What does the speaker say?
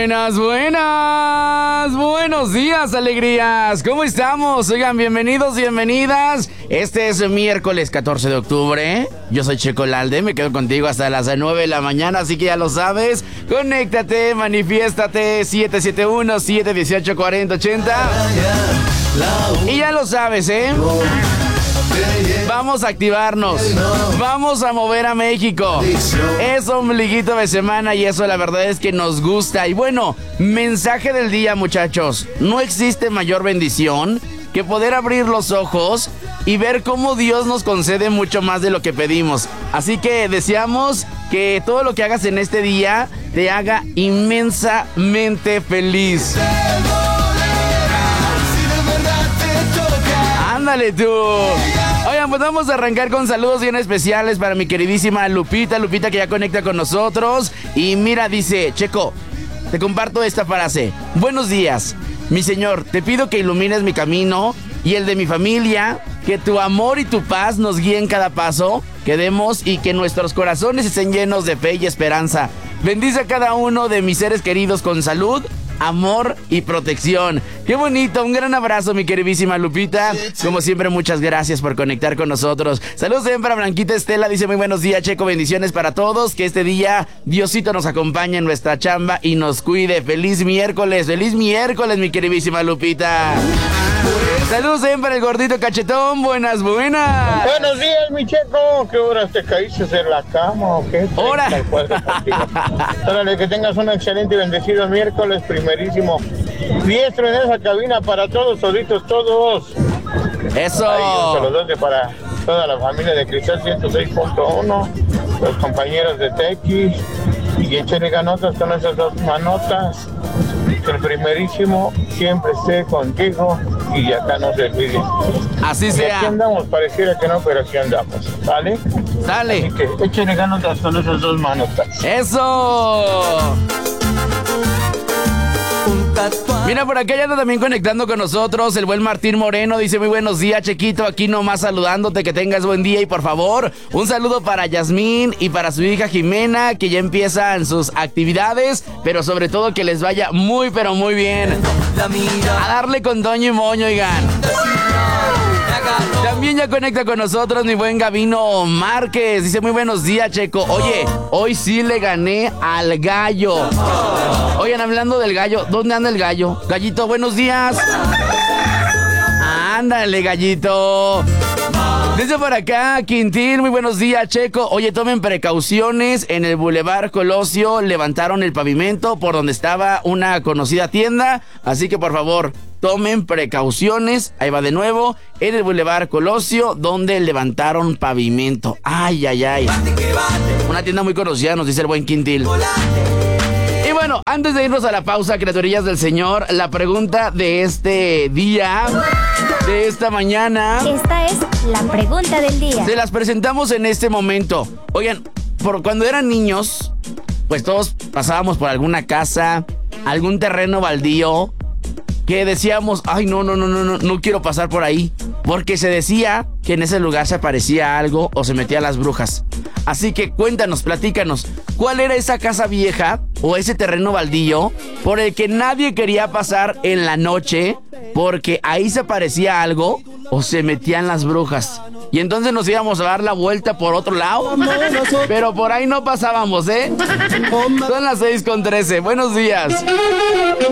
Buenas, buenas, buenos días, alegrías. ¿Cómo estamos? Oigan, bienvenidos, bienvenidas. Este es miércoles 14 de octubre. Yo soy Checo Lalde, me quedo contigo hasta las 9 de la mañana, así que ya lo sabes. Conéctate, manifiéstate, 771-718-4080. Y ya lo sabes, ¿eh? Vamos a activarnos, vamos a mover a México. Es ombliguito de semana y eso la verdad es que nos gusta. Y bueno, mensaje del día, muchachos. No existe mayor bendición que poder abrir los ojos y ver cómo Dios nos concede mucho más de lo que pedimos. Así que deseamos que todo lo que hagas en este día te haga inmensamente feliz. Ándale tú. Oigan, pues vamos a arrancar con saludos bien especiales para mi queridísima Lupita que ya conecta con nosotros. Y mira, dice, Checo, te comparto esta frase. Buenos días, mi Señor, te pido que ilumines mi camino y el de mi familia, que tu amor y tu paz nos guíen cada paso que demos y que nuestros corazones estén llenos de fe y esperanza. Bendice a cada uno de mis seres queridos con salud, amor y protección. Qué bonito, un gran abrazo, mi queridísima Lupita. Como siempre, muchas gracias por conectar con nosotros. Saludos también para Blanquita Estela, dice muy buenos días, Checo, bendiciones para todos. Que este día Diosito nos acompañe en nuestra chamba y nos cuide. Feliz miércoles, mi queridísima Lupita. Saludos también para el gordito cachetón, buenas. Buenos días, mi Checo. ¿Qué horas te caíste en la cama o qué? ¡Hora! Órale, que tengas un excelente y bendecido miércoles, primerísimo. Diestro en esa cabina para todos, toditos, todos. ¡Eso! Ahí, un saludote para toda la familia de Cristal 106.1, los compañeros de Tequis, y échenle ganotas con esas dos manotas. Que el primerísimo siempre esté contigo y acá no se olvide. Así y sea. Aquí andamos, pareciera que no, pero aquí andamos, ¿vale? Dale. Así que échenle ganotas con esas dos manotas. ¡Eso! Mira, por acá ya anda también conectando con nosotros el buen Martín Moreno. Dice muy buenos días, Chequito, aquí nomás saludándote, que tengas buen día. Y por favor, un saludo para Yasmín y para su hija Jimena, que ya empiezan sus actividades, pero sobre todo que les vaya muy, pero muy bien. A darle con Toño y Moño, oigan. También ya conecta con nosotros mi buen Gabino Márquez. Dice muy buenos días, Checo. Oye, hoy sí le gané al gallo. Oigan, hablando del gallo, ¿dónde anda el gallo? Gallito, buenos días. Ándale, gallito. Dice por acá, Quintín, muy buenos días, Checo. Oye, tomen precauciones. En el Boulevard Colosio levantaron el pavimento por donde estaba una conocida tienda. Así que, por favor, tomen precauciones. Ahí va de nuevo. En el Boulevard Colosio, donde levantaron pavimento. Ay, ay, ay. Una tienda muy conocida, nos dice el buen Quintín. Y bueno, antes de irnos a la pausa, criaturillas del Señor, la pregunta de este día, de esta mañana. Esta es la pregunta del día. Se las presentamos en este momento. Oigan, cuando eran niños, pues todos pasábamos por alguna casa, algún terreno baldío, que decíamos, ay, no quiero pasar por ahí. Porque se decía que en ese lugar se aparecía algo o se metían las brujas. Así que cuéntanos, platícanos, ¿cuál era esa casa vieja o ese terreno baldío por el que nadie quería pasar en la noche porque ahí se aparecía algo o se metían las brujas? Y entonces nos íbamos a dar la vuelta por otro lado, pero por ahí no pasábamos, ¿eh? Son las 6:13. Buenos días.